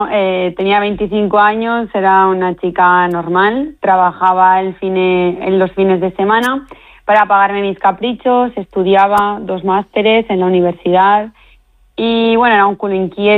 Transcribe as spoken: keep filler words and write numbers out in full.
Eh, tenía veinticinco años, era una chica normal, trabajaba el fine- en los fines de semana para pagarme mis caprichos, estudiaba dos másteres en la universidad y bueno, era un culo inquieto.